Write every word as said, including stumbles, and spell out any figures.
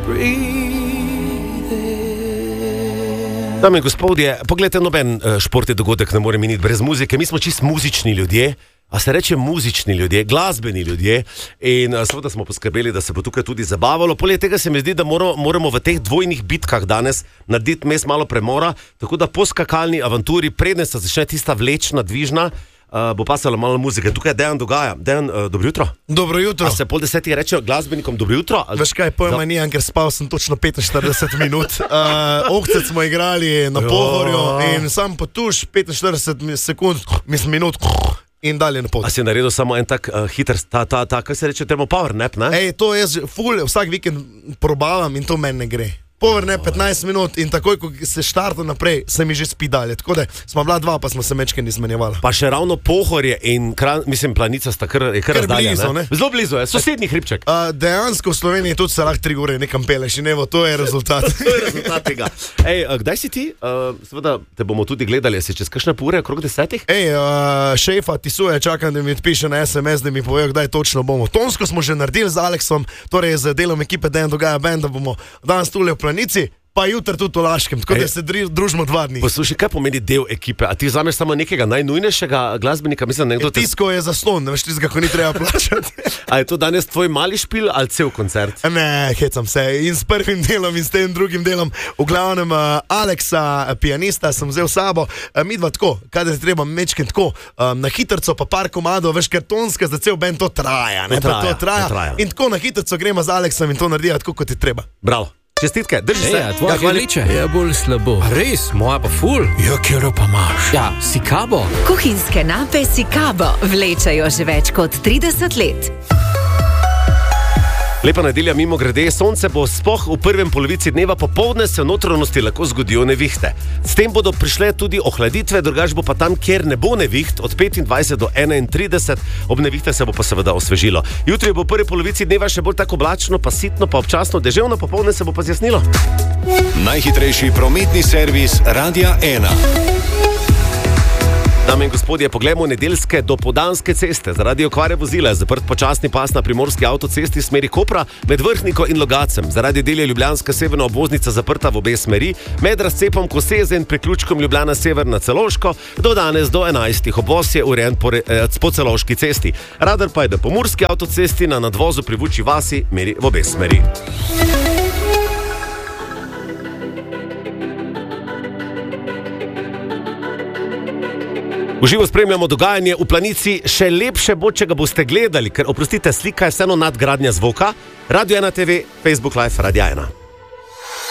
Dame in gospodje, pogledajte, noben športni dogodek ne more miniti brez muzike. Mi smo čist muzični ljudje, a se reče muzični ljudje, glasbeni ljudje, in seveda smo poskrbeli, da se bo tukaj tudi zabavalo. Poleg tega se mi zdi, da moramo, moramo v teh dvojnih bitkah danes narediti mes malo premora, tako da po skakalni avanturi, predne se začne tista vlečna, dvižna, Uh, bo pasalo malo muzike. Tukaj je Dejan dogaja. Dejan, uh, dobro jutro. Dobro jutro. A se pol desetih reče glasbenikom dobro jutro? Ali... Veš kaj, pojma Za... nijem, ker spal sem točno petinštirideset minut. Uh, Ohcet smo igrali na Pohorju in sam potuš petinštirideset sekund, mislim minut in dalje na pot. A si naredil samo en tak uh, hiter, ta, ta, ta, kaj se reče, termo power nap, ne? Ej, to jaz ful, vsak vikend probavam in to meni ne gre. Povrne petnajst minut in takoj, ko se štarta naprej, se mi že spi dalje. Tako da smo bila dva, pa smo se mečken izmenjevali. Pa še ravno Pohorje in kran, mislim, Planica sta kar, je kar, kar razdalja, blizu, ne? Zelo blizu je, sosednji hribček. Uh, dejansko v Sloveniji tudi se lahko tri ure nekam peleš in evo, to je rezultat. To je rezultat tega. Ej, uh, kdaj si ti? Uh, seveda te bomo tudi gledali, si čez kakšne ure, okrog desetih? Ej, uh, šefa Tisuje, čakam, da mi odpiše na es em es, da mi povejo, kdaj točno bomo. Tonsko smo že naredili z Aleksom, torej z delom ekipe Dejan dogaja band, da bomo danes tule v Planici, pa jutri tudi v Laškem, tako da se družimo dva dni. Poslušaj, kaj pomeni del ekipe? A ti vzameš samo nekega najnujnejšega glasbenika? Mislim, nekdo te... Tisko je zaslon, ne veš, tistega, ko ni treba plačati. A je to danes tvoj mali špil ali cel koncert? Ne, hecam se. In s prvim delom in s tem drugim delom. V glavnem uh, Aleksa, pianista, sem vzel sabo. Uh, midva tako, kadar treba mečken tako, um, na hitrco pa par komadov, veš, ker tonska za cel band to traja. Ne? To traja, to traja. To traja. In tako na hitrco gremo z Aleksom in to naredijo tako, kot je treba. Bravo. Čestitke, drži se. Ja, tvoja hvaliče. Ja, bolj slabo. A res, moja pa ful. Ja, kjero pa imaš. Ja, Sikabo. Kuhinjske nape Sikabo vlečajo že več kot trideset let. Lepa nedelja mimo grede, sonce bo sploh v prvem polovici dneva, popoldne se v notranjosti lahko zgodijo nevihte. S tem bodo prišle tudi ohladitve, drugač bo pa tam, kjer ne bo neviht, od petindvajset do enaintrideset, ob nevihte se bo pa seveda osvežilo. Jutri bo v prvi polovici dneva še bolj tako oblačno, pa sitno, pa občasno deževno, popoldne se bo pa zjasnilo. Najhitrejši prometni servis Radia ena. Dame in gospodje, poglejmo nedeljske dopoldanske ceste. Zaradi okvare vozila je zaprt počasni pas na primorski avtocesti v smeri Kopra med Vrhniko in Logacem. Zaradi del je ljubljanska severna obvoznica zaprta v obe smeri, med razcepom Koseze in priključkom Ljubljana sever na Celovško, do danes do enajstih. Obvoz je urejen po, eh, po Celovški cesti. Radar pa je, da po Murski avtocesti na nadvozu pri Vučji vasi meri v obe smeri. V živo spremljamo dogajanje v Planici, še lepše bo, če ga boste gledali, ker, oprostite, slika je vseeno nadgradnja zvoka. Radio ena te ve, Facebook Live, Radio ena.